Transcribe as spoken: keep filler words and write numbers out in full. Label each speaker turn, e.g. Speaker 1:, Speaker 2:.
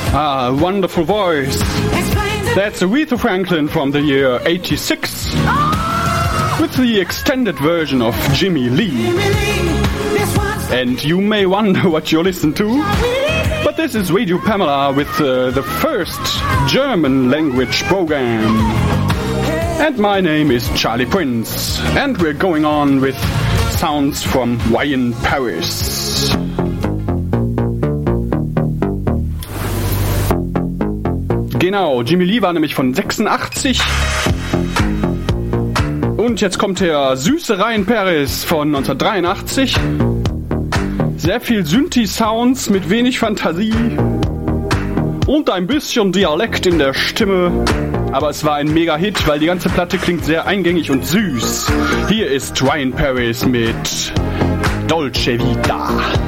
Speaker 1: Ah, wonderful voice. That's Aretha Franklin from the year eighty-six with the extended version of Jimmy Lee. And you may wonder what you listen to, but this is Radio Pamela with uh, the first German language program. And my name is Charlie Prince, and we're going on with sounds from Wine Paris. Genau, Jimmy Lee war nämlich von sechsundachtzig. Und jetzt kommt der süße Ryan Paris von neunzehnhundertdreiundachtzig. Sehr viel Synthi-Sounds mit wenig Fantasie und ein bisschen Dialekt in der Stimme. Aber es war ein Mega-Hit, weil die ganze Platte klingt sehr eingängig und süß. Hier ist Ryan Paris mit Dolce Vita.